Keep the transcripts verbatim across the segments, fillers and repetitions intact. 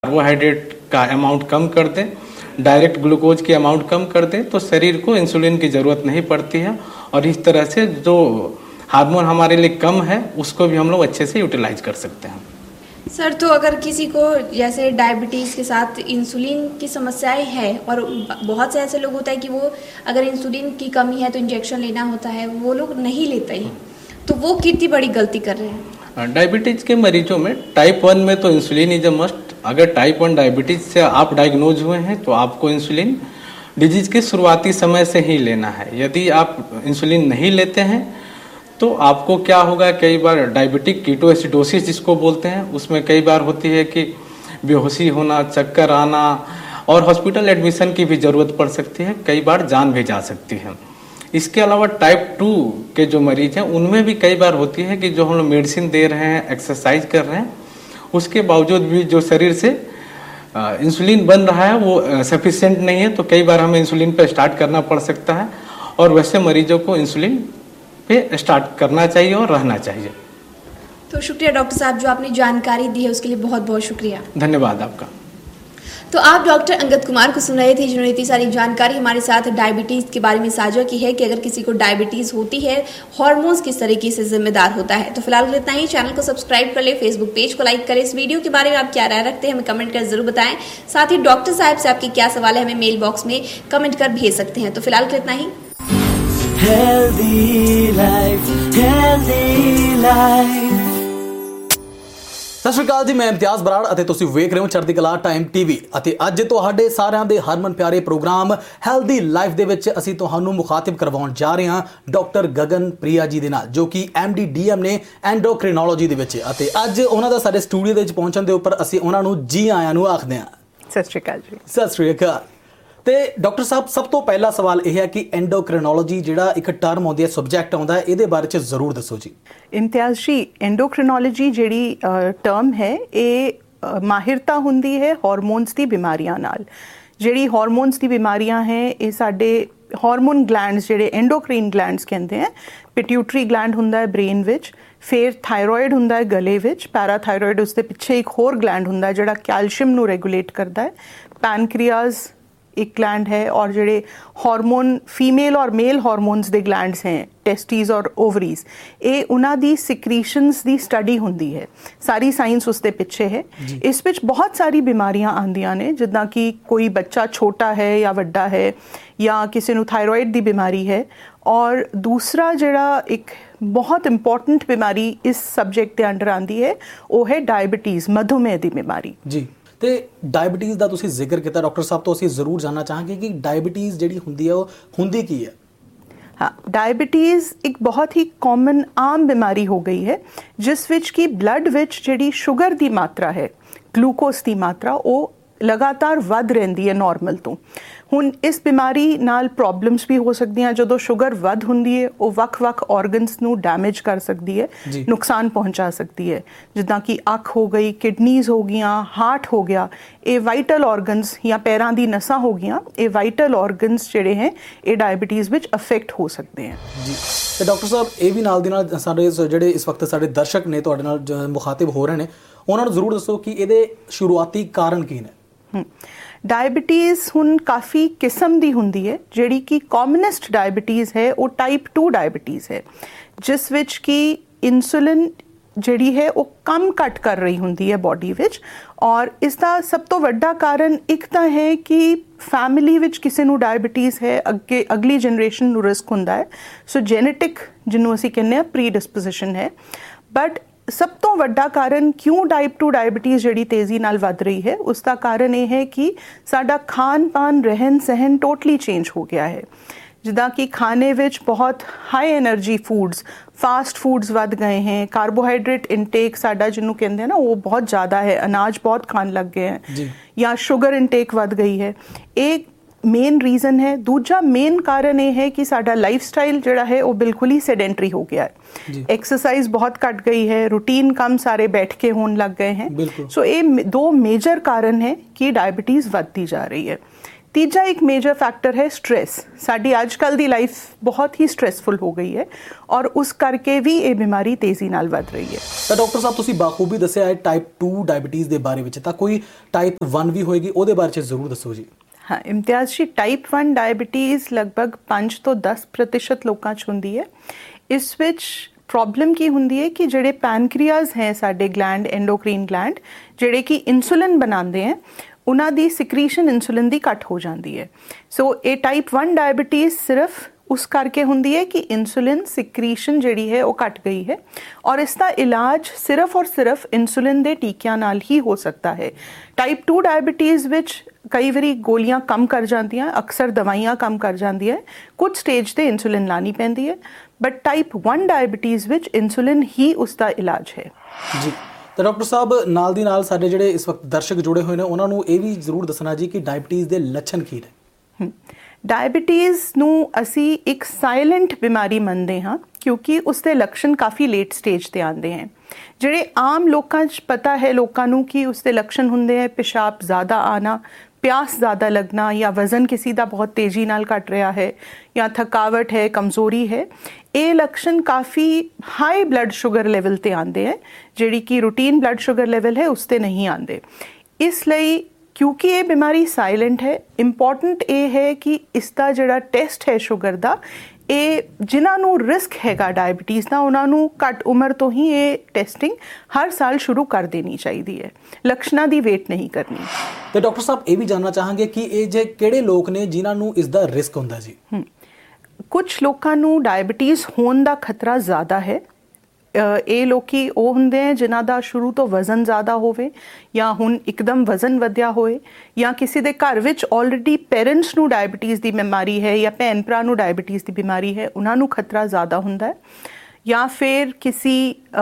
Carbohydrate का amount कम कर दें, डायरेक्ट ग्लूकोज की अमाउंट कम कर दें तो शरीर को इंसुलिन की ज़रूरत नहीं पड़ती है और इस तरह से जो हार्मोन हमारे लिए कम है उसको भी हम लोग अच्छे से यूटिलाइज कर सकते हैं। सर, तो अगर किसी को जैसे डायबिटीज़ के साथ इंसुलिन की समस्याएं है और बहुत से ऐसे लोग होता है कि वो अगर इंसुलिन की कमी है तो इंजेक्शन लेना होता है, वो लोग नहीं लेते हैं, तो वो कितनी बड़ी गलती कर रहे हैं? डायबिटीज़ के मरीजों में टाइप वन में तो इंसुलिन इज अ मस्ट। अगर टाइप वन डायबिटीज़ से आप डायग्नोज हुए हैं तो आपको इंसुलिन डिजीज के शुरुआती समय से ही लेना है। यदि आप इंसुलिन नहीं लेते हैं तो आपको क्या होगा, कई बार डायबिटिक कीटोएसिडोसिस जिसको बोलते हैं, उसमें कई बार होती है कि बेहोशी होना, चक्कर आना और हॉस्पिटल एडमिशन की भी ज़रूरत पड़ सकती है, कई बार जान भी जा सकती है। इसके अलावा टाइप टू के जो मरीज हैं उनमें भी कई बार होती है कि जो हम लोग मेडिसिन दे रहे हैं, एक्सरसाइज कर रहे हैं, उसके बावजूद भी जो शरीर से इंसुलिन बन रहा है वो सफिशिएंट नहीं है, तो कई बार हमें इंसुलिन पर स्टार्ट करना पड़ सकता है और वैसे मरीजों को इंसुलिन पे स्टार्ट करना चाहिए और रहना चाहिए। तो शुक्रिया डॉक्टर साहब, जो आपने जानकारी दी है उसके लिए बहुत बहुत शुक्रिया। धन्यवाद आपका। तो आप डॉक्टर अंगद कुमार को सुन रहे थे, जिन्होंने इतनी सारी जानकारी हमारे साथ डायबिटीज़ के बारे में साझा की है कि अगर किसी को डायबिटीज़ होती है, हार्मोन्स किस तरीके से जिम्मेदार होता है। तो फिलहाल इतना ही। चैनल को सब्सक्राइब कर ले, फेसबुक पेज को लाइक करें। इस वीडियो के बारे में आप क्या राय रखते हैं हमें कमेंट कर जरूर बताएं। साथ ही डॉक्टर साहब से आपके क्या सवाल है हमें मेल बॉक्स में कमेंट कर भेज सकते हैं। तो फिलहाल इतना ही। Healthy life, healthy life। ਸਤਿ ਸ਼੍ਰੀ ਅਕਾਲ ਜੀ, ਮੈਂ ਇਮਤਿਆਜ਼ ਬਰਾੜ ਅਤੇ ਤੁਸੀਂ ਵੇਖ ਰਹੇ ਹੋ ਚੜ੍ਹਦੀ ਕਲਾ ਟਾਈਮ ਟੀਵੀ ਅਤੇ ਅੱਜ ਤੁਹਾਡੇ ਸਾਰਿਆਂ ਦੇ ਹਰਮਨ ਪਿਆਰੇ ਪ੍ਰੋਗਰਾਮ ਹੈਲਦੀ ਲਾਈਫ ਦੇ ਵਿੱਚ ਅਸੀਂ ਤੁਹਾਨੂੰ ਮੁਖਾਤਿਬ ਕਰਵਾਉਣ ਜਾ ਰਹੇ ਹਾਂ ਡਾਕਟਰ ਗਗਨ ਪ੍ਰਿਆ ਜੀ ਦੇ ਨਾਲ, ਜੋ ਕਿ ਐਮ ਡੀ ਡੀ ਐਮ ਨੇ ਐਂਡੋਕ੍ਰਿਨੋਲੋਜੀ ਦੇ ਵਿੱਚ, ਅਤੇ ਅੱਜ ਉਹਨਾਂ ਦਾ ਸਾਡੇ ਸਟੂਡੀਓ ਦੇ ਵਿੱਚ ਪਹੁੰਚਣ ਦੇ ਉੱਪਰ ਅਸੀਂ ਉਹਨਾਂ ਨੂੰ ਜੀ ਆਇਆਂ ਨੂੰ ਆਖਦੇ ਹਾਂ। ਸਤਿ ਸ਼੍ਰੀ ਅਕਾਲ ਜੀ। ਸਤਿ ਸ਼੍ਰੀ ਅਕਾਲ। ਤੇ ਡਾਕਟਰ ਸਾਹਿਬ, ਸਭ ਤੋਂ ਪਹਿਲਾ ਸਵਾਲ ਇਹ ਹੈ ਕਿ ਐਂਡੋਕ੍ਰਿਨੋਲੋਜੀ ਜਿਹੜਾ ਇੱਕ ਟਰਮ ਆਉਂਦੀ ਹੈ, ਸਬਜੈਕਟ ਆਉਂਦਾ ਹੈ, ਇਹਦੇ ਬਾਰੇ 'ਚ ਜ਼ਰੂਰ ਦੱਸੋ ਜੀ। ਇਮਤਿਆਜ਼ ਜੀ, ਐਂਡੋਕ੍ਰਿਨੋਲੋਜੀ ਜਿਹੜੀ ਟਰਮ ਹੈ ਇਹ ਮਾਹਿਰਤਾ ਹੁੰਦੀ ਹੈ ਹਾਰਮੋਨਸ ਦੀ ਬਿਮਾਰੀਆਂ ਨਾਲ। ਜਿਹੜੀ ਹਾਰਮੋਨਸ ਦੀ ਬਿਮਾਰੀਆਂ ਹੈ ਇਹ ਸਾਡੇ ਹਾਰਮੋਨ ਗਲੈਂਡਸ ਜਿਹੜੇ ਐਂਡੋਕ੍ਰੀਨ ਗਲੈਂਡਸ ਕਹਿੰਦੇ ਹੈ। ਪਿਟਿਊਟਰੀ ਗਲੈਂਡ ਹੁੰਦਾ ਹੈ ਬ੍ਰੇਨ ਵਿੱਚ, ਫਿਰ ਥਾਇਰੋਇਡ ਹੁੰਦਾ ਹੈ ਗਲੇ ਵਿੱਚ, ਪੈਰਾਥਾਇਰੋਇਡ ਉਸ ਦੇ ਪਿੱਛੇ ਇੱਕ ਹੋਰ ਗਲੈਂਡ ਹੁੰਦਾ ਹੈ ਜਿਹੜਾ ਕੈਲਸ਼ੀਅਮ ਨੂੰ ਰੈਗੂਲੇਟ ਕਰਦਾ ਹੈ, ਪੈਨਕ੍ਰੀਆਜ਼ एक ग्लैंड है, और जोड़े हार्मोन फीमेल और मेल हार्मोन्स दे ग्लैंड्स हैं, टेस्टीज और ओवरीज, ये उन्हां दी सिक्रीशनस दी स्टडी हुंदी है। सारी साइंस उस दे पिछे है। इस विच बहुत सारी बीमारियां आंदियां ने, जिद्दां कि कोई बच्चा छोटा है या वड्डा है या किसी नूं थायरॉइड दी बीमारी है, और दूसरा जिहड़ा एक बहुत इंपॉर्टेंट बीमारी इस सब्जेक्ट के अंडर आंदी है वो है डायबिटीज़, मधुमेह दी बीमारी जी। ਤੇ ਡਾਇਬਟੀਜ਼ ਦਾ ਤੁਸੀਂ ਜ਼ਿਕਰ ਕੀਤਾ ਡਾਕਟਰ ਸਾਹਿਬ ਤੋਂ, ਅਸੀਂ ਜ਼ਰੂਰ ਜਾਣਨਾ ਚਾਹਾਂਗੇ ਕਿ ਡਾਇਬਟੀਜ਼ ਜਿਹੜੀ ਹੁੰਦੀ ਹੈ ਉਹ ਹੁੰਦੀ ਕੀ ਹੈ? हाँ, डायबिटीज़ एक बहुत ही कॉमन आम बीमारी हो गई है जिस विच की ब्लड विच जिहड़ी शुगर की मात्रा है, ग्लूकोज की मात्रा वो लगातार वध रहिंदी है नॉर्मल तो। हुण इस बीमारी नाल प्रॉब्लम्स भी हो सकती हैं। जो शुगर वध हुंदी है वो वख-वख ऑर्गनस नूं डैमेज कर सकती है, नुकसान पहुंचा सकती है, जिद्दां कि अख हो गई, किडनीज हो गईयां, हार्ट हो गया, ये वाइटल ऑर्गनस या पैरां दी नसां हो गईयां, ये वाइटल ऑर्गनस जिहड़े हैं ये डायबिटीज़ विच अफेक्ट हो सकते हैं जी। तो डॉक्टर साहब ये भी नाल दी नाल साडे जिहड़े इस वक्त साडे दर्शक ने तुहाडे नाल मुखातिब हो रहे हैं, उन्हां नूं जरूर दसो कि इहदे शुरुआती कारण की ने? डायबिटीज़ हुण काफ़ी किस्म दी हुंदी है। जिहड़ी कि कॉमनेस्ट डायबिटीज़ है वो टाइप टू डायबिटीज़ है, जिस विच कि इंसुलिन जिहड़ी है वो कम घट कर रही हुंदी है बॉडी विच, और इसका सब तो वड्डा कारण एक तो है कि फैमिली विच किसी नूं डायबिटीज़ है, अगे अगली जनरेशन नूं रिस्क हुंदा है, सो जेनेटिक जिन्हों असीं कहने आ प्री डिस्पोजिशन है। बट सब तो वड्डा कारण क्यों टाइप टू डायबिटीज़ जिहड़ी तेज़ी नाल वध रही है, उसका कारण ये है कि साडा खान पान रहन सहन टोटली चेंज हो गया है। जिदा कि खाने विच बहुत high energy foods, fast foods वध गए हैं, कार्बोहाइड्रेट इनटेक साडा जिन्हों कहते हैं ना वो बहुत ज़्यादा है, अनाज बहुत खान लग गए हैं, या शुगर इनटेक वध गई है, एक मेन रीज़न है। दूजा मेन कारण ये है कि साडा लाइफस्टाइल जिहड़ा है वो बिल्कुल ही सेडेंटरी हो गया है, एक्सरसाइज बहुत घट गई है, रूटीन काम सारे बैठ के होने लग गए हैं। सो ये दो मेजर कारण है कि डायबिटीज़ बढ़ती जा रही है। ਤੀਜਾ ਇੱਕ ਮੇਜਰ ਫੈਕਟਰ ਹੈ ਸਟ੍ਰੈਸ। ਸਾਡੀ ਅੱਜ ਕੱਲ੍ਹ ਦੀ ਲਾਈਫ ਬਹੁਤ ਹੀ ਸਟ੍ਰੈਸਫੁਲ ਹੋ ਗਈ ਹੈ ਔਰ ਉਸ ਕਰਕੇ ਵੀ ਇਹ ਬਿਮਾਰੀ ਤੇਜ਼ੀ ਨਾਲ ਵੱਧ ਰਹੀ ਹੈ। ਤਾਂ ਡਾਕਟਰ ਸਾਹਿਬ ਤੁਸੀਂ ਬਾਖੂਬੀ ਦੱਸਿਆ ਹੈ ਟਾਈਪ ਟੂ ਡਾਇਬਟੀਜ਼ ਦੇ ਬਾਰੇ ਵਿੱਚ, ਤਾਂ ਕੋਈ ਟਾਈਪ ਵਨ ਵੀ ਹੋਏਗੀ, ਉਹਦੇ ਬਾਰੇ 'ਚ ਜ਼ਰੂਰ ਦੱਸੋ ਜੀ। ਹਾਂ ਇਮਤਿਆਜ਼ ਜੀ, ਟਾਈਪ ਵਨ ਡਾਇਬਟੀਜ਼ ਲਗਭਗ ਪੰਜ ਤੋਂ ਦਸ ਪ੍ਰਤੀਸ਼ਤ ਲੋਕਾਂ 'ਚ ਹੁੰਦੀ ਹੈ। ਇਸ ਵਿੱਚ ਪ੍ਰੋਬਲਮ ਕੀ ਹੁੰਦੀ ਹੈ ਕਿ ਜਿਹੜੇ ਪੈਨਕ੍ਰੀਆਜ਼ ਹੈ ਸਾਡੇ ਗਲੈਂਡ, ਐਂਡੋਕ੍ਰੀਨ ਗਲੈਂਡ, ਜਿਹੜੇ ਕਿ ਇਨਸੂਲਿਨ ਬਣਾਉਂਦੇ ਹੈ, ਉਹਨਾਂ ਦੀ ਸਿਕਰੀਸ਼ਨ ਇਨਸੂਲਿਨ ਦੀ ਘੱਟ ਹੋ ਜਾਂਦੀ ਹੈ। ਸੋ ਇਹ ਟਾਈਪ ਵਨ ਡਾਇਬਟੀਜ਼ ਸਿਰਫ ਉਸ ਕਰਕੇ ਹੁੰਦੀ ਹੈ ਕਿ ਇਨਸੂਲਿਨ ਸਿਕਰੀਸ਼ਨ ਜਿਹੜੀ ਹੈ ਉਹ ਘਟ ਗਈ ਹੈ ਔਰ ਇਸ ਦਾ ਇਲਾਜ ਸਿਰਫ ਔਰ ਸਿਰਫ ਇਨਸੂਲਿਨ ਦੇ ਟੀਕਿਆਂ ਨਾਲ ਹੀ ਹੋ ਸਕਦਾ ਹੈ। ਟਾਈਪ ਟੂ ਡਾਇਬਟੀਜ਼ ਵਿੱਚ ਕਈ ਵਾਰੀ ਗੋਲੀਆਂ ਕੰਮ ਕਰ ਜਾਂਦੀਆਂ, ਅਕਸਰ ਦਵਾਈਆਂ ਕੰਮ ਕਰ ਜਾਂਦੀਆਂ, ਕੁਝ ਸਟੇਜ ਤੇ ਇਨਸੂਲਿਨ ਲਾਣੀ ਪੈਂਦੀ ਹੈ, ਬਟ ਟਾਈਪ ਵਨ ਡਾਇਬਟੀਜ਼ ਵਿੱਚ ਇਨਸੂਲਿਨ ਹੀ ਉਸ ਦਾ ਇਲਾਜ ਹੈ ਜੀ। ਤਾਂ ਡਾਕਟਰ ਸਾਹਿਬ ਨਾਲ ਦੀ ਨਾਲ ਸਾਡੇ ਜਿਹੜੇ ਇਸ ਵਕਤ ਦਰਸ਼ਕ ਜੁੜੇ ਹੋਏ ਨੇ ਉਹਨਾਂ ਨੂੰ ਇਹ ਵੀ ਜ਼ਰੂਰ ਦੱਸਣਾ ਜੀ ਕਿ ਡਾਇਬਟੀਜ਼ ਦੇ ਲੱਛਣ ਕੀ ਨੇ। ਡਾਇਬਟੀਜ਼ ਨੂੰ ਅਸੀਂ ਇੱਕ ਸਾਇਲੈਂਟ ਬਿਮਾਰੀ ਮੰਨਦੇ ਹਾਂ ਕਿਉਂਕਿ ਉਸ ਦੇ ਲੱਛਣ ਕਾਫੀ ਲੇਟ ਸਟੇਜ ਤੇ ਆਉਂਦੇ ਹਨ। ਜਿਹੜੇ ਆਮ ਲੋਕਾਂ 'ਚ ਪਤਾ ਹੈ ਲੋਕਾਂ ਨੂੰ ਕਿ ਉਸ ਦੇ ਲੱਛਣ ਹੁੰਦੇ ਹੈ ਪਿਸ਼ਾਬ ਜ਼ਿਆਦਾ ਆਣਾ, ਪਿਆਸ ਜ਼ਿਆਦਾ ਲੱਗਣਾ, ਜਾਂ ਵਜ਼ਨ ਕਿਸੇ ਦਾ ਬਹੁਤ ਤੇਜ਼ੀ ਨਾਲ ਘਟ ਰਿਹਾ ਹੈ, ਜਾਂ ਥਕਾਵਟ ਹੈ, ਕਮਜ਼ੋਰੀ ਹੈ। ਇਹ ਲੱਛਣ ਕਾਫੀ ਹਾਈ ਬਲੱਡ ਸ਼ੂਗਰ ਲੈਵਲ ਤੇ ਆਉਂਦੇ ਹੈ, ਜਿਹੜੀ ਕਿ ਰੂਟੀਨ ਬਲੱਡ ਸ਼ੂਗਰ ਲੈਵਲ ਹੈ ਉਸ ਤੇ ਨਹੀਂ ਆਉਂਦੇ। ਇਸ ਲਈ ਕਿਉਂਕਿ ਇਹ ਬਿਮਾਰੀ ਸਾਇਲੈਂਟ ਹੈ, ਇੰਪੋਰਟੈਂਟ ਇਹ ਹੈ ਕਿ ਇਸ ਦਾ ਜਿਹੜਾ ਟੈਸਟ ਹੈ ਸ਼ੂਗਰ ਦਾ, ਇਹ ਜਿਨ੍ਹਾਂ ਨੂੰ ਰਿਸਕ ਹੈਗਾ ਡਾਇਬਟੀਜ਼ ਦਾ ਉਹਨਾਂ ਨੂੰ ਘੱਟ ਉਮਰ ਤੋਂ ਹੀ ਇਹ ਟੈਸਟਿੰਗ ਹਰ ਸਾਲ ਸ਼ੁਰੂ ਕਰ ਦੇਣੀ ਚਾਹੀਦੀ ਹੈ, ਲੱਛਣਾਂ ਦੀ ਵੇਟ ਨਹੀਂ ਕਰਨੀ। ਤੇ ਡਾਕਟਰ ਸਾਹਿਬ ਇਹ ਵੀ ਜਾਣਨਾ ਚਾਹਾਂਗੇ ਕਿ ਇਹ ਜੇ ਕਿਹੜੇ ਲੋਕ ਨੇ ਜਿਨ੍ਹਾਂ ਨੂੰ ਇਸ ਦਾ ਰਿਸਕ ਹੁੰਦਾ ਜੀ। ਕੁਝ ਲੋਕਾਂ ਨੂੰ ਡਾਇਬਟੀਜ਼ ਹੋਣ ਦਾ ਖਤਰਾ ਜ਼ਿਆਦਾ ਹੈ। ਇਹ ਲੋਕੀ ਉਹ ਹੁੰਦੇ ਹੈ ਜਿਨ੍ਹਾਂ ਦਾ ਸ਼ੁਰੂ ਤੋਂ ਵਜ਼ਨ ਜ਼ਿਆਦਾ ਹੋਵੇ, ਜਾਂ ਹੁਣ ਇੱਕਦਮ ਵਜ਼ਨ ਵਧਿਆ ਹੋਏ, ਜਾਂ ਕਿਸੇ ਦੇ ਘਰ ਵਿੱਚ ਆਲਰੇਡੀ ਪੇਰੈਂਟਸ ਨੂੰ ਡਾਇਬਟੀਜ਼ ਦੀ ਬਿਮਾਰੀ ਹੈ ਜਾਂ ਭੈਣ ਭਰਾ ਨੂੰ ਡਾਇਬਟੀਜ਼ ਦੀ ਬਿਮਾਰੀ ਹੈ, ਉਹਨਾਂ ਨੂੰ ਖਤਰਾ ਜ਼ਿਆਦਾ ਹੁੰਦਾ ਹੈ। ਜਾਂ ਫਿਰ ਕਿਸੇ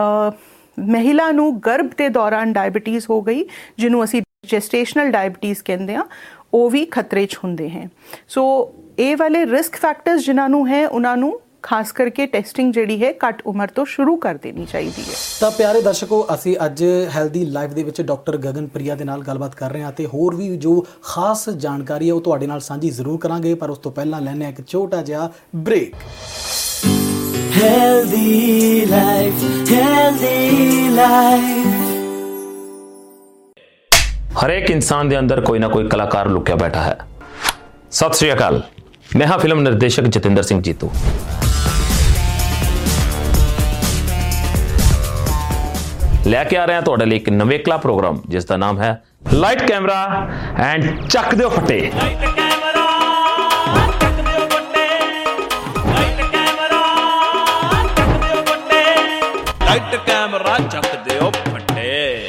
ਮਹਿਲਾ ਨੂੰ ਗਰਭ ਦੇ ਦੌਰਾਨ ਡਾਇਬਟੀਜ਼ ਹੋ ਗਈ, ਜਿਹਨੂੰ ਅਸੀਂ ਜੈਸਟੇਸ਼ਨਲ ਡਾਇਬਟੀਜ਼ ਕਹਿੰਦੇ ਹਾਂ, ਉਹ ਵੀ ਖਤਰੇ 'ਚ ਹੁੰਦੇ ਹੈ। ਸੋ ਇਹ ਵਾਲੇ ਰਿਸਕ ਫੈਕਟਰਸ ਜਿਨ੍ਹਾਂ ਨੂੰ ਹੈ ਉਹਨਾਂ ਨੂੰ ਖਾਸ ਕਰਕੇ ਟੈਸਟਿੰਗ ਜਿਹੜੀ ਹੈ ਘੱਟ ਉਮਰ ਤੋਂ ਸ਼ੁਰੂ ਕਰ ਦੇਣੀ ਚਾਹੀਦੀ ਹੈ। ਤਾਂ ਪਿਆਰੇ ਦਰਸ਼ਕੋ, ਅਸੀਂ ਅੱਜ ਹੈਲਦੀ ਲਾਈਫ ਦੇ ਵਿੱਚ ਡਾਕਟਰ ਗਗਨਪ੍ਰਿਆ ਦੇ ਨਾਲ ਗੱਲਬਾਤ ਕਰ ਰਹੇ ਹਾਂ ਤੇ ਹੋਰ ਵੀ ਜੋ ਖਾਸ ਜਾਣਕਾਰੀ ਹੈ ਉਹ ਤੁਹਾਡੇ ਨਾਲ ਸਾਂਝੀ ਜ਼ਰੂਰ ਕਰਾਂਗੇ, ਪਰ ਉਸ ਤੋਂ ਪਹਿਲਾਂ ਲੈਣੇ ਇੱਕ ਛੋਟਾ ਜਿਹਾ break. Healthy life, healthy life। ਹਰੇਕ ਇਨਸਾਨ ਦੇ ਅੰਦਰ ਕੋਈ ਨਾ ਕੋਈ ਕਲਾਕਾਰ ਲੁਕਿਆ ਬੈਠਾ ਹੈ। ਸਤਿ ਸ਼੍ਰੀ ਅਕਾਲ, ਮੈਂ ਹਾਂ ਫਿਲਮ ਨਿਰਦੇਸ਼ਕ ਜਤਿੰਦਰ ਸਿੰਘ ਜੀਤੂ। ਲੈ ਕੇ ਆ ਰਹੇ ਹਾਂ ਤੁਹਾਡੇ ਲਈ ਇੱਕ ਨਵੇਕਲਾ ਪ੍ਰੋਗਰਾਮ ਜਿਸ ਦਾ ਨਾਮ ਹੈ ਲਾਈਟ ਕੈਮਰਾ ਐਂਡ ਚੱਕ ਦਿਓ ਫੱਟੇ। ਲਾਈਟ ਕੈਮਰਾ ਚੱਕ ਦਿਓ ਫੱਟੇ।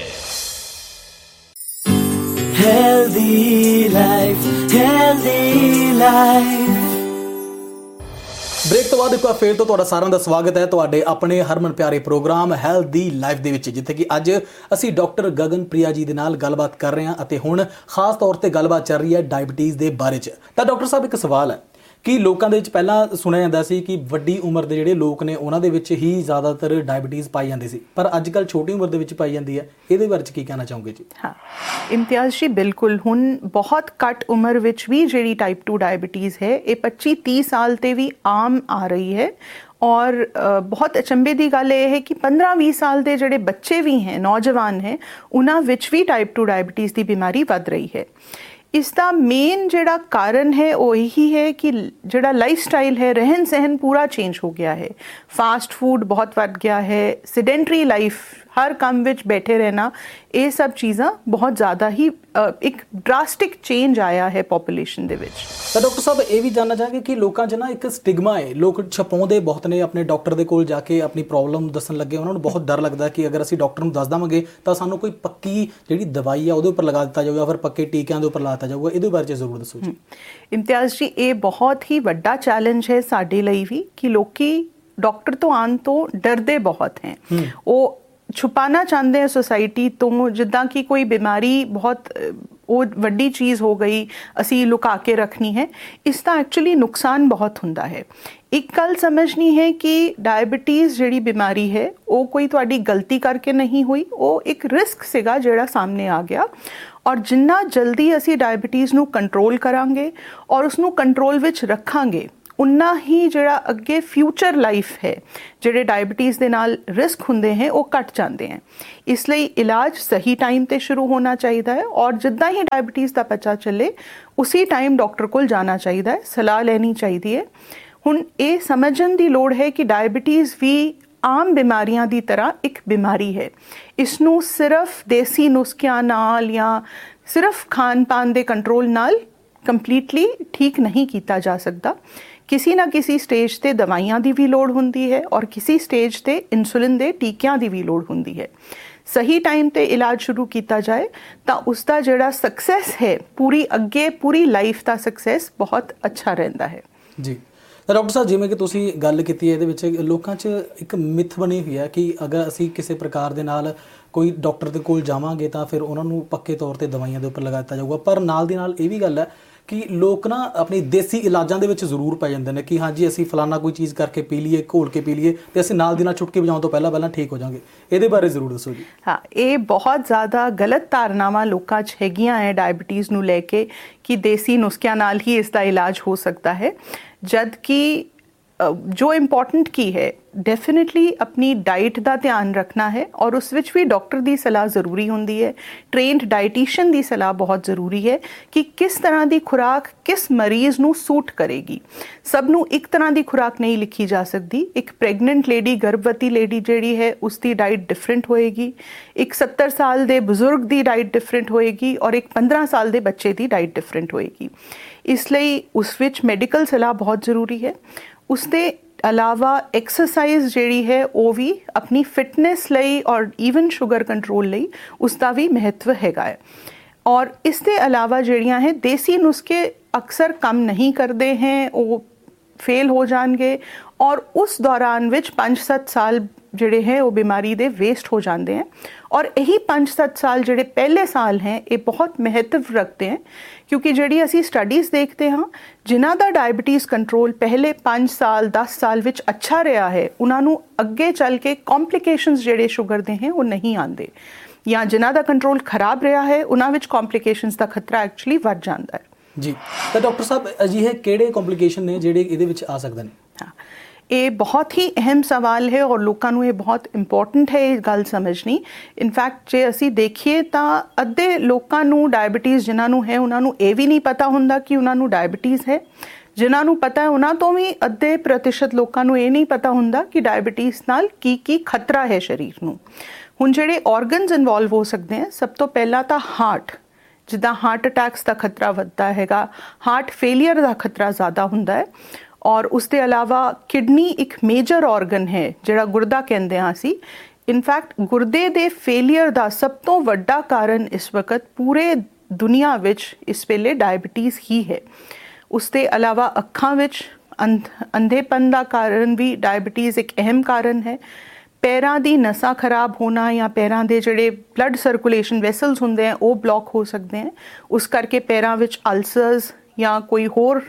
Healthy life, healthy life। Break ਤੋਂ ਬਾਅਦ ਇੱਕ ਵਾਰ ਫੇਰ ਤੋਂ ਤੁਹਾਡਾ ਸਾਰਿਆਂ ਦਾ ਸਵਾਗਤ ਹੈ ਤੁਹਾਡੇ ਆਪਣੇ ਹਰਮਨ ਪਿਆਰੇ ਪ੍ਰੋਗਰਾਮ ਹੈਲਦੀ ਲਾਈਫ ਦੇ ਵਿੱਚ, ਜਿੱਥੇ ਕਿ ਅੱਜ ਅਸੀਂ ਡਾਕਟਰ ਗਗਨਪ੍ਰਿਆ ਜੀ ਦੇ ਨਾਲ ਗੱਲਬਾਤ ਕਰ ਰਹੇ ਹਾਂ ਅਤੇ ਹੁਣ ਖਾਸ ਤੌਰ ਤੇ ਗੱਲਬਾਤ ਚੱਲ ਰਹੀ ਹੈ ਡਾਇਬਟੀਜ਼ ਦੇ ਬਾਰੇ 'ਚ। ਤਾਂ ਡਾਕਟਰ ਸਾਹਿਬ ਇੱਕ ਸਵਾਲ ਹੈ ਕਿ ਲੋਕਾਂ ਦੇ ਵਿੱਚ ਪਹਿਲਾਂ ਸੁਣਿਆ ਜਾਂਦਾ ਸੀ ਕਿ ਵੱਡੀ ਉਮਰ ਦੇ ਜਿਹੜੇ ਲੋਕ ਨੇ ਉਹਨਾਂ ਦੇ ਵਿੱਚ ਹੀ ਜ਼ਿਆਦਾਤਰ ਡਾਇਬਟੀਜ਼ ਪਾਈ ਜਾਂਦੀ ਸੀ, ਪਰ ਅੱਜ ਕੱਲ੍ਹ ਛੋਟੀ ਉਮਰ ਦੇ ਵਿੱਚ ਪਾਈ ਜਾਂਦੀ ਹੈ। ਇਹਦੇ ਬਾਰੇ 'ਚ ਕੀ ਕਹਿਣਾ ਚਾਹੋਗੇ ਜੀ? ਹਾਂ ਇਮਤਿਆਜ਼ ਜੀ, ਬਿਲਕੁਲ ਹੁਣ ਬਹੁਤ ਘੱਟ ਉਮਰ ਵਿੱਚ ਵੀ ਜਿਹੜੀ ਟਾਈਪ ਟੂ ਡਾਇਬਟੀਜ਼ ਹੈ ਇਹ ਪੱਚੀ ਤੀਹ ਸਾਲ ਤੇ ਵੀ ਆਮ ਆ ਰਹੀ ਹੈ। ਔਰ ਬਹੁਤ ਅਚੰਭੇ ਦੀ ਗੱਲ ਇਹ ਹੈ ਕਿ ਪੰਦਰਾਂ ਵੀਹ ਸਾਲ ਦੇ ਜਿਹੜੇ ਬੱਚੇ ਵੀ ਹੈ, ਨੌਜਵਾਨ ਹੈ, ਉਹਨਾਂ ਵਿੱਚ ਵੀ ਟਾਈਪ ਟੂ ਡਾਇਬਟੀਜ਼ ਦੀ ਬਿਮਾਰੀ ਵੱਧ ਰਹੀ ਹੈ। ਇਸ ਦਾ ਮੇਨ ਜਿਹੜਾ ਕਾਰਨ ਹੈ ਉਹ ਇਹੀ ਹੈ ਕਿ ਜਿਹੜਾ ਲਾਈਫ ਸਟਾਈਲ ਹੈ, ਰਹਿਣ ਸਹਿਣ ਪੂਰਾ ਚੇਂਜ ਹੋ ਗਿਆ ਹੈ। ਫਾਸਟ ਫੂਡ ਬਹੁਤ ਵੱਧ ਗਿਆ ਹੈ, ਸਿਡੈਂਟਰੀ ਲਾਈਫ, ਹਰ ਕੰਮ ਵਿੱਚ ਬੈਠੇ ਰਹਿਣਾ, ਇਹ ਸਭ ਚੀਜ਼ਾਂ ਬਹੁਤ ਜ਼ਿਆਦਾ ਹੀ ਇੱਕ ਡਰਾਸਟਿਕ ਚੇਂਜ ਆਇਆ ਹੈ ਪੋਪੂਲੇਸ਼ਨ ਦੇ ਵਿੱਚ। ਤਾਂ ਡਾਕਟਰ ਸਾਹਿਬ ਇਹ ਵੀ ਜਾਣਨਾ ਚਾਹਾਂਗੇ ਕਿ ਲੋਕਾਂ 'ਚ ਨਾ ਇੱਕ ਸਟਿਗਮਾ ਹੈ, ਲੋਕ ਛਪਾਉਂਦੇ ਬਹੁਤ ਨੇ, ਆਪਣੇ ਡਾਕਟਰ ਦੇ ਕੋਲ ਜਾ ਕੇ ਆਪਣੀ ਪ੍ਰੋਬਲਮ ਦੱਸਣ ਲੱਗੇ ਉਹਨਾਂ ਨੂੰ ਬਹੁਤ ਡਰ ਲੱਗਦਾ ਕਿ ਅਗਰ ਅਸੀਂ ਡਾਕਟਰ ਨੂੰ ਦੱਸ ਦੇਵਾਂਗੇ ਤਾਂ ਸਾਨੂੰ ਕੋਈ ਪੱਕੀ ਜਿਹੜੀ ਦਵਾਈ ਆ ਉਹਦੇ ਉੱਪਰ ਲਗਾ ਦਿੱਤਾ ਜਾਊਗਾ, ਫਿਰ ਪੱਕੇ ਟੀਕਿਆਂ ਦੇ ਉੱਪਰ ਲਾ ਦਿੱਤਾ ਜਾਊਗਾ। ਇਹਦੇ ਬਾਰੇ 'ਚ ਜ਼ਰੂਰ ਦੱਸੋ ਜੀ। ਇਮਤਿਆਜ਼ ਜੀ, ਇਹ ਬਹੁਤ ਹੀ ਵੱਡਾ ਚੈਲੰਜ ਹੈ ਸਾਡੇ ਲਈ ਵੀ ਕਿ ਲੋਕੀ ਡਾਕਟਰ ਤੋਂ ਆਉਣ ਤੋਂ ਡਰਦੇ ਬਹੁਤ ਹੈ। ਉਹ ਛੁਪਾਣਾ ਚਾਹੁੰਦੇ हैं सोसाइटी तो, जिदा कि कोई बीमारी बहुत ਉਹ ਵੱਡੀ ਚੀਜ਼ ਹੋ ਗਈ, ਅਸੀਂ ਲੁਕਾ ਕੇ ਰੱਖਣੀ ਹੈ, ਇਸ ਦਾ ਐਕਚੁਅਲੀ ਨੁਕਸਾਨ ਬਹੁਤ ਹੁੰਦਾ ਹੈ। ਇੱਕ ਗੱਲ ਸਮਝਣੀ ਹੈ ਕਿ ਡਾਇਬਟੀਜ਼ ਜਿਹੜੀ ਬਿਮਾਰੀ ਹੈ ਉਹ ਕੋਈ ਤੁਹਾਡੀ ਗਲਤੀ ਕਰਕੇ ਨਹੀਂ ਹੋਈ, ਉਹ ਇੱਕ ਰਿਸਕ ਸੀਗਾ ਜਿਹੜਾ ਸਾਹਮਣੇ ਆ ਗਿਆ। ਔਰ ਜਿੰਨਾ ਜਲਦੀ ਅਸੀਂ ਡਾਇਬਟੀਜ਼ ਨੂੰ ਕੰਟਰੋਲ ਕਰਾਂਗੇ ਔਰ ਉਸਨੂੰ ਕੰਟਰੋਲ ਵਿੱਚ ਰੱਖਾਂਗੇ, ਉਨਾ ਹੀ ਜਿਹੜਾ ਅੱਗੇ ਫਿਊਚਰ ਲਾਈਫ ਹੈ, ਜਿਹੜੇ ਡਾਇਬਟੀਜ਼ ਦੇ ਨਾਲ ਰਿਸਕ ਹੁੰਦੇ हैं ਉਹ ਘਟ ਜਾਂਦੇ हैं। ਇਸ ਲਈ ਇਲਾਜ ਸਹੀ ਟਾਈਮ ਤੇ ਸ਼ੁਰੂ ਹੋਣਾ ਚਾਹੀਦਾ ਹੈ ਔਰ ਜਿੱਦਾਂ ਹੀ ਡਾਇਬਟੀਜ਼ ਦਾ ਪਤਾ ਚੱਲੇ ਉਸੇ ਟਾਈਮ ਡਾਕਟਰ ਕੋਲ ਜਾਣਾ ਚਾਹੀਦਾ ਹੈ, ਸਲਾਹ ਲੈਣੀ ਚਾਹੀਦੀ ਹੈ। ਹੁਣ ਇਹ ਸਮਝਣ ਦੀ ਲੋੜ ਹੈ ਕਿ ਡਾਇਬਟੀਜ਼ ਵੀ ਆਮ ਬਿਮਾਰੀਆਂ ਦੀ ਤਰ੍ਹਾਂ ਇੱਕ ਬਿਮਾਰੀ ਹੈ। ਇਸ ਨੂੰ ਸਿਰਫ ਦੇਸੀ ਨੁਸਖਿਆਂ ਨਾਲ ਜਾਂ ਸਿਰਫ ਖਾਣ ਪਾਨ ਦੇ ਕੰਟਰੋਲ ਨਾਲ ਕੰਪਲੀਟਲੀ ਠੀਕ ਨਹੀਂ ਕੀਤਾ ਜਾ ਸਕਦਾ। ਕਿਸੇ ਨਾ ਕਿਸੇ ਸਟੇਜ ਤੇ ਦਵਾਈਆਂ ਦੀ ਵੀ ਲੋੜ ਹੁੰਦੀ ਹੈ ਔਰ ਕਿਸੇ ਸਟੇਜ ਤੇ ਇਨਸੂਲਿਨ ਦੇ ਟੀਕਿਆਂ ਦੀ ਵੀ ਲੋੜ ਹੁੰਦੀ ਹੈ। ਸਹੀ ਟਾਈਮ ਤੇ ਇਲਾਜ ਸ਼ੁਰੂ ਕੀਤਾ ਜਾਏ ਤਾਂ ਉਸ ਦਾ ਜਿਹੜਾ ਸਕਸੈਸ ਹੈ, ਪੂਰੀ ਅੱਗੇ ਪੂਰੀ ਲਾਈਫ ਦਾ ਸਕਸੈਸ ਬਹੁਤ ਅੱਛਾ ਰਹਿੰਦਾ ਹੈ। ਜੀ ਤਾਂ ਡਾਕਟਰ ਸਾਹਿਬ, ਜਿਵੇਂ ਕਿ ਤੁਸੀਂ ਗੱਲ ਕੀਤੀ ਹੈ, ਇਹਦੇ ਵਿੱਚ ਲੋਕਾਂ 'ਚ ਇੱਕ ਮਿੱਥ ਬਣੀ ਹੋਈ ਹੈ ਕਿ ਅਗਰ ਅਸੀਂ ਕਿਸੇ ਪ੍ਰਕਾਰ ਦੇ ਨਾਲ ਕੋਈ ਡਾਕਟਰ ਦੇ ਕੋਲ ਜਾਵਾਂਗੇ ਤਾਂ ਫਿਰ ਉਹਨਾਂ ਨੂੰ ਪੱਕੇ ਤੌਰ ਤੇ ਦਵਾਈਆਂ ਦੇ ਉੱਪਰ ਲਗਾ ਦਿੱਤਾ ਜਾਊਗਾ। ਪਰ ਨਾਲ ਦੀ ਨਾਲ ਇਹ ਵੀ ਗੱਲ ਹੈ ਕਿ ਲੋਕ ਨਾ ਆਪਣੀ ਦੇਸੀ ਇਲਾਜਾਂ ਦੇ ਵਿੱਚ ਜ਼ਰੂਰ ਪੈ ਜਾਂਦੇ ਨੇ ਕਿ ਹਾਂਜੀ ਅਸੀਂ ਫਲਾਨਾ ਕੋਈ ਚੀਜ਼ ਕਰਕੇ ਪੀ ਲਈਏ, ਘੋਲ ਕੇ ਪੀ ਲਈਏ ਤੇ ਅਸੀਂ ਨਾਲ ਦੀ ਨਾਲ ਚੁਟਕੀ ਵਜਾਉਣ ਤੋਂ ਪਹਿਲਾਂ ਪਹਿਲਾਂ ਠੀਕ ਹੋ ਜਾਵਾਂਗੇ। ਇਹਦੇ ਬਾਰੇ ਜ਼ਰੂਰ ਦੱਸੋ ਜੀ। ਹਾਂ, ਇਹ ਬਹੁਤ ਜ਼ਿਆਦਾ ਗਲਤ ਧਾਰਨਾਵਾਂ ਲੋਕਾਂ 'ਚ ਹੈਗੀਆਂ ਹੈ ਡਾਇਬਟੀਜ਼ ਨੂੰ ਲੈ ਕੇ ਕਿ ਦੇਸੀ ਨੁਸਖਿਆਂ ਨਾਲ ਹੀ ਇਸ ਦਾ ਇਲਾਜ ਹੋ ਸਕਦਾ ਹੈ, ਜਦ ਕਿ ਜੋ ਇੰਪੋਰਟੈਂਟ ਕੀ ਹੈ, ਡੈਫੀਨੇਟਲੀ ਆਪਣੀ ਡਾਈਟ ਦਾ ਧਿਆਨ ਰੱਖਣਾ ਹੈ ਔਰ ਉਸ ਵਿੱਚ ਵੀ ਡਾਕਟਰ ਦੀ ਸਲਾਹ ਜ਼ਰੂਰੀ ਹੁੰਦੀ ਹੈ। ਟ੍ਰੇਨਡ ਡਾਈਟੀਸ਼ੀਅਨ ਦੀ ਸਲਾਹ ਬਹੁਤ ਜ਼ਰੂਰੀ ਹੈ ਕਿ ਕਿਸ ਤਰ੍ਹਾਂ ਦੀ ਖੁਰਾਕ ਕਿਸ ਮਰੀਜ਼ ਨੂੰ ਸੂਟ ਕਰੇਗੀ। ਸਭ ਨੂੰ ਇੱਕ ਤਰ੍ਹਾਂ ਦੀ ਖੁਰਾਕ ਨਹੀਂ ਲਿਖੀ ਜਾ ਸਕਦੀ। ਇੱਕ ਪ੍ਰੈਗਨੈਂਟ ਲੇਡੀ, ਗਰਭਵਤੀ ਲੇਡੀ ਜਿਹੜੀ ਹੈ ਉਸ ਦੀ ਡਾਈਟ ਡਿਫਰੈਂਟ ਹੋਏਗੀ, ਇੱਕ ਸੱਤਰ ਸਾਲ ਦੇ ਬਜ਼ੁਰਗ ਦੀ ਡਾਈਟ ਡਿਫਰੈਂਟ ਹੋਏਗੀ ਔਰ ਇੱਕ ਪੰਦਰਾਂ ਸਾਲ ਦੇ ਬੱਚੇ ਦੀ ਡਾਈਟ ਡਿਫਰੈਂਟ ਹੋਏਗੀ। ਇਸ ਲਈ ਉਸ ਵਿੱਚ ਮੈਡੀਕਲ ਸਲਾਹ ਬਹੁਤ ਜ਼ਰੂਰੀ ਹੈ। ਉਸ ਦੇ ਇਲਾਵਾ ਐਕਸਰਸਾਈਜ਼ ਜਿਹੜੀ ਹੈ ਉਹ ਵੀ ਆਪਣੀ ਫਿਟਨੈਸ ਲਈ ਔਰ ਈਵਨ ਸ਼ੂਗਰ ਕੰਟਰੋਲ ਲਈ ਉਸ ਦਾ ਵੀ ਮਹੱਤਵ ਹੈਗਾ ਹੈ। ਔਰ ਇਸ ਦੇ ਇਲਾਵਾ ਜਿਹੜੀਆਂ ਹੈ ਦੇਸੀ ਨੁਸਖੇ ਅਕਸਰ ਕੰਮ ਨਹੀਂ ਕਰਦੇ हैं, ਉਹ ਫੇਲ ਹੋ ਜਾਣਗੇ ਔਰ ਉਸ ਦੌਰਾਨ ਵਿੱਚ ਪੰਜ ਸੱਤ ਸਾਲ ਜਿਹੜੇ ਹੈ ਉਹ ਬਿਮਾਰੀ ਦੇ ਵੇਸਟ ਹੋ ਜਾਂਦੇ हैं। ਔਰ ਇਹੀ ਪੰਜ ਸੱਤ ਸਾਲ ਜਿਹੜੇ ਪਹਿਲੇ ਸਾਲ ਹੈ ਇਹ ਬਹੁਤ ਮਹੱਤਵ ਰੱਖਦੇ हैं, ਕਿਉਂਕਿ ਜਿਹੜੀ ਅਸੀਂ ਸਟੱਡੀਜ਼ ਦੇਖਦੇ ਹਾਂ ਜਿਨ੍ਹਾਂ ਦਾ ਡਾਇਬਟੀਜ਼ ਕੰਟਰੋਲ ਪਹਿਲੇ ਪੰਜ ਸਾਲ ਦਸ ਸਾਲ ਵਿੱਚ ਅੱਛਾ ਰਿਹਾ ਹੈ, ਉਹਨਾਂ ਨੂੰ ਅੱਗੇ ਚੱਲ ਕੇ ਕੰਪਲਿਕੇਸ਼ਨਸ ਜਿਹੜੇ ਸ਼ੂਗਰ ਦੇ ਹੈ ਉਹ ਨਹੀਂ ਆਉਂਦੇ, ਜਾਂ ਜਿਨ੍ਹਾਂ ਦਾ ਕੰਟਰੋਲ ਖਰਾਬ ਰਿਹਾ ਹੈ ਉਹਨਾਂ ਵਿੱਚ ਕੰਪਲਿਕੇਸ਼ਨਸ ਦਾ ਖਤਰਾ ਐਕਚੁਅਲੀ ਵੱਧ ਜਾਂਦਾ ਹੈ। ਜੀ ਤਾਂ ਡਾਕਟਰ ਸਾਹਿਬ, ਅਜਿਹੇ ਕਿਹੜੇ ਕੰਪਲਿਕੇਸ਼ਨ ਨੇ ਜਿਹੜੇ ਇਹਦੇ ਵਿੱਚ ਆ ਸਕਦੇ ਨੇ? ਹਾਂ, ਇਹ ਬਹੁਤ ਹੀ ਅਹਿਮ ਸਵਾਲ ਹੈ ਔਰ ਲੋਕਾਂ ਨੂੰ ਇਹ ਬਹੁਤ ਇੰਪੋਰਟੈਂਟ ਹੈ ਇਹ ਗੱਲ ਸਮਝਣੀ। ਇਨਫੈਕਟ ਜੇ ਅਸੀਂ ਦੇਖੀਏ ਤਾਂ ਅੱਧੇ ਲੋਕਾਂ ਨੂੰ ਡਾਇਬਟੀਜ਼ ਜਿਨ੍ਹਾਂ ਨੂੰ ਹੈ ਉਹਨਾਂ ਨੂੰ ਇਹ ਵੀ ਨਹੀਂ ਪਤਾ ਹੁੰਦਾ ਕਿ ਉਹਨਾਂ ਨੂੰ ਡਾਇਬਟੀਜ਼ ਹੈ। ਜਿਨ੍ਹਾਂ ਨੂੰ ਪਤਾ ਹੈ ਉਹਨਾਂ ਤੋਂ ਵੀ ਅੱਧੇ ਪ੍ਰਤੀਸ਼ਤ ਲੋਕਾਂ ਨੂੰ ਇਹ ਨਹੀਂ ਪਤਾ ਹੁੰਦਾ ਕਿ ਡਾਇਬਟੀਜ਼ ਨਾਲ ਕੀ ਕੀ ਖਤਰਾ ਹੈ ਸਰੀਰ ਨੂੰ। ਹੁਣ ਜਿਹੜੇ ਆਰਗਨਸ ਇਨਵੋਲਵ ਹੋ ਸਕਦੇ ਹੈ, ਸਭ ਤੋਂ ਪਹਿਲਾਂ ਤਾਂ ਹਾਰਟ, ਜਿੱਦਾਂ ਹਾਰਟ ਅਟੈਕਸ ਦਾ ਖਤਰਾ ਵੱਧਦਾ ਹੈਗਾ, ਹਾਰਟ ਫੇਲੀਅਰ ਦਾ ਖਤਰਾ ਜ਼ਿਆਦਾ ਹੁੰਦਾ ਹੈ। ਔਰ ਉਸ ਦੇ ਇਲਾਵਾ ਕਿਡਨੀ ਇੱਕ ਮੇਜਰ ਆਰਗਨ ਹੈ ਜਿਹੜਾ ਗੁਰਦਾ ਕਹਿੰਦੇ ਹਾਂ ਅਸੀਂ। ਇਨਫੈਕਟ ਗੁਰਦੇ ਦੇ ਫੇਲੀਅਰ ਦਾ ਸਭ ਤੋਂ ਵੱਡਾ ਕਾਰਨ ਇਸ ਵਕਤ ਪੂਰੇ ਦੁਨੀਆ ਵਿੱਚ ਇਸ ਵੇਲੇ ਡਾਇਬਟੀਜ਼ ਹੀ ਹੈ। ਉਸ ਦੇ ਇਲਾਵਾ ਅੱਖਾਂ ਵਿੱਚ ਅੰਧ ਅੰਧੇਪਨ ਦਾ ਕਾਰਨ ਵੀ ਡਾਇਬਟੀਜ਼ ਇੱਕ ਅਹਿਮ ਕਾਰਨ ਹੈ। ਪੈਰਾਂ ਦੀ ਨਸਾਂ ਖਰਾਬ ਹੋਣਾ ਜਾਂ ਪੈਰਾਂ ਦੇ ਜਿਹੜੇ ਬਲੱਡ ਸਰਕੂਲੇਸ਼ਨ ਵੈਸਲਸ ਹੁੰਦੇ ਆ ਉਹ ਬਲੌਕ ਹੋ ਸਕਦੇ ਹਨ, ਉਸ ਕਰਕੇ ਪੈਰਾਂ ਵਿੱਚ ਅਲਸਰਸ ਜਾਂ ਕੋਈ ਹੋਰ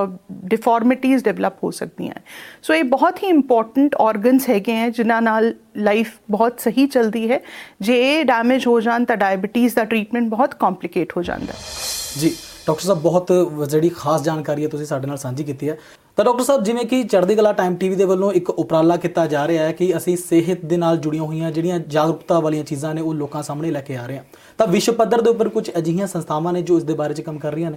ਡਿਫਾਰਮਿਟੀਜ਼ ਡਿਵੈਲਪ ਹੋ ਸਕਦੀਆਂ। ਸੋ ਇਹ ਬਹੁਤ ਹੀ ਇੰਪੋਰਟੈਂਟ ਆਰਗਨਸ ਹੈਗੇ ਹੈ ਜਿਨ੍ਹਾਂ ਨਾਲ ਲਾਈਫ ਬਹੁਤ ਸਹੀ ਚੱਲਦੀ ਹੈ। ਜੇ ਇਹ ਡੈਮੇਜ ਹੋ ਜਾਣ ਤਾਂ ਡਾਇਬਟੀਜ਼ ਦਾ ਟ੍ਰੀਟਮੈਂਟ ਬਹੁਤ ਕੰਪਲਿਕੇਟ ਹੋ ਜਾਂਦਾ ਜੀ। ਡਾਕਟਰ ਸਾਹਿਬ, ਬਹੁਤ ਜਿਹੜੀ ਖਾਸ ਜਾਣਕਾਰੀ ਹੈ ਤੁਸੀਂ ਸਾਡੇ ਨਾਲ ਸਾਂਝੀ ਕੀਤੀ ਹੈ। ਤਾਂ ਡਾਕਟਰ ਸਾਹਿਬ, ਜਿਵੇਂ ਕਿ ਚੜ੍ਹਦੀ ਕਲਾ ਟਾਈਮ ਟੀਵੀ ਦੇ ਵੱਲੋਂ ਇੱਕ ਉਪਰਾਲਾ ਕੀਤਾ ਜਾ ਰਿਹਾ ਹੈ ਕਿ ਅਸੀਂ ਸਿਹਤ ਦੇ ਨਾਲ ਜੁੜੀਆਂ ਹੋਈਆਂ ਜਿਹੜੀਆਂ ਜਾਗਰੂਕਤਾ ਵਾਲੀਆਂ ਚੀਜ਼ਾਂ ਨੇ ਉਹ ਲੋਕਾਂ ਸਾਹਮਣੇ ਲੈ ਕੇ ਆ ਰਹੇ ਹਾਂ, ਤਾਂ ਵਿਸ਼ਵ ਪੱਧਰ ਦੇ ਉੱਪਰ ਕੁਝ ਅਜਿਹੀਆਂ ਸੰਸਥਾਵਾਂ ਨੇ ਜੋ ਇਸ ਦੇ ਬਾਰੇ 'ਚ ਕੰਮ ਕਰ ਰਹੀਆਂ ਨੇ?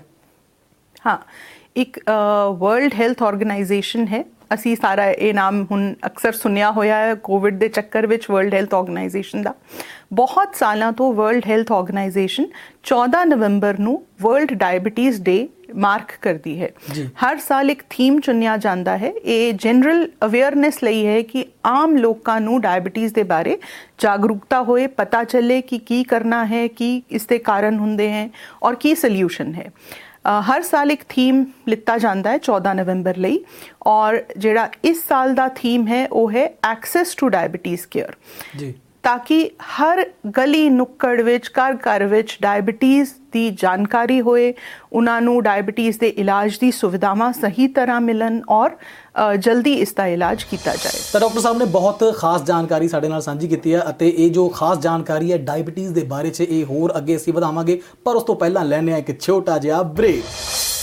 ਹਾਂ, ਇੱਕ ਵਰਲਡ ਹੈਲਥ ਆਰਗੇਨਾਈਜੇਸ਼ਨ ਹੈ। ਅਸੀਂ ਸਾਰਾ ਇਹ ਨਾਮ ਹੁਣ ਅਕਸਰ ਸੁਣਿਆ ਹੋਇਆ ਹੈ ਕੋਵਿਡ ਦੇ ਚੱਕਰ ਵਿੱਚ, ਵਰਲਡ ਹੈਲਥ ਆਰਗੇਨਾਈਜੇਸ਼ਨ ਦਾ। ਬਹੁਤ ਸਾਲਾਂ ਤੋਂ ਵਰਲਡ ਹੈਲਥ ਆਰਗੇਨਾਈਜੇਸ਼ਨ ਚੌਦਾਂ ਨਵੰਬਰ ਨੂੰ ਵਰਲਡ ਡਾਇਬਟੀਜ਼ ਡੇ ਮਾਰਕ ਕਰਦੀ ਹੈ। ਹਰ ਸਾਲ ਇੱਕ ਥੀਮ ਚੁਣਿਆ ਜਾਂਦਾ ਹੈ। ਇਹ ਜਨਰਲ ਅਵੇਅਰਨੈਸ ਲਈ ਹੈ ਕਿ ਆਮ ਲੋਕਾਂ ਨੂੰ ਡਾਇਬਟੀਜ਼ ਦੇ ਬਾਰੇ ਜਾਗਰੂਕਤਾ ਹੋਏ, ਪਤਾ ਚੱਲੇ ਕਿ ਕੀ ਕਰਨਾ ਹੈ, ਕੀ ਇਸ ਦੇ ਕਾਰਨ ਹੁੰਦੇ ਹੈ ਔਰ ਕੀ ਸੋਲਿਊਸ਼ਨ ਹੈ। ਹਰ ਸਾਲ ਇੱਕ ਥੀਮ ਲਿੱਤਾ ਜਾਂਦਾ ਹੈ ਚੌਦਾਂ ਨਵੰਬਰ ਲਈ, ਔਰ ਜਿਹੜਾ ਇਸ ਸਾਲ ਦਾ ਥੀਮ ਹੈ ਉਹ ਹੈ ਐਕਸੈਸ ਟੂ ਡਾਇਬਟੀਜ਼ ਕੇਅਰ। ਜੀ ताकि हर गली नुक्कड़ विच घर घर विच डायबिटीज़ ਦੀ ਜਾਣਕਾਰੀ ਹੋਏ, ਉਹਨਾਂ ਨੂੰ ਡਾਇਬਟੀਜ਼ ਦੇ ਇਲਾਜ ਦੀ ਸੁਵਿਧਾਵਾਂ ਸਹੀ ਤਰ੍ਹਾਂ ਮਿਲਣ ਔਰ ਅ, ਜਲਦੀ ਇਸ ਦਾ ਇਲਾਜ ਕੀਤਾ ਜਾਏ। ਤਾਂ ਡਾਕਟਰ ਸਾਹਿਬ ਨੇ ਬਹੁਤ ਖਾਸ ਜਾਣਕਾਰੀ ਸਾਡੇ ਨਾਲ ਸਾਂਝੀ ਕੀਤੀ ਹੈ ਅਤੇ ਇਹ ਜੋ ਖਾਸ ਜਾਣਕਾਰੀ ਹੈ ਡਾਇਬਟੀਜ਼ ਦੇ ਬਾਰੇ 'ਚ ਇਹ ਹੋਰ ਅੱਗੇ ਅਸੀਂ ਵਧਾਵਾਂਗੇ, ਪਰ ਉਸ ਤੋਂ ਪਹਿਲਾਂ ਲੈਣੇ ਆ ਇੱਕ ਛੋਟਾ ਜਿਹਾ ਬ੍ਰੇਕ।